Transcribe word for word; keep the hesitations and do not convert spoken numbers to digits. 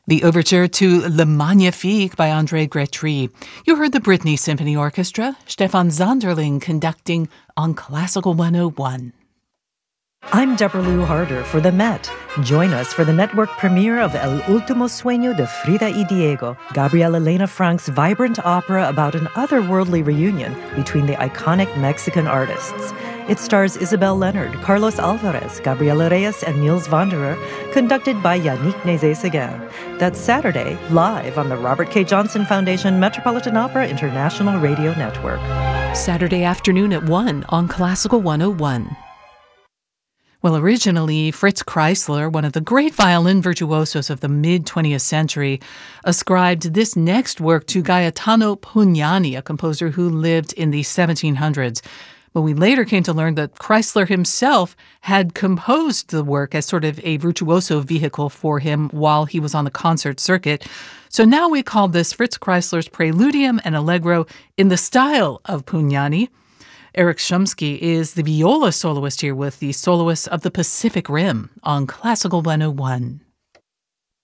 The overture to Le Magnifique by André Gretry. You heard the Brittany Symphony Orchestra, Stefan Zonderling conducting on Classical one oh one. I'm Deborah Lou Harder for The Met. Join us for the network premiere of El Último Sueño de Frida y Diego, Gabriel Elena Frank's vibrant opera about an otherworldly reunion between the iconic Mexican artists. It stars Isabel Leonard, Carlos Alvarez, Gabriela Reyes, and Niels Wanderer, conducted by Yannick Nézet-Séguin. That's Saturday, live on the Robert K. Johnson Foundation Metropolitan Opera International Radio Network. Saturday afternoon at one on Classical one oh one. Well, originally, Fritz Kreisler, one of the great violin virtuosos of the mid-twentieth century, ascribed this next work to Gaetano Pugnani, a composer who lived in the seventeen hundreds. But we later came to learn that Kreisler himself had composed the work as sort of a virtuoso vehicle for him while he was on the concert circuit. So now we call this Fritz Kreisler's Preludium and Allegro in the style of Pugnani. Eric Shumsky is the viola soloist here with the Soloists of the Pacific Rim on Classical one oh one.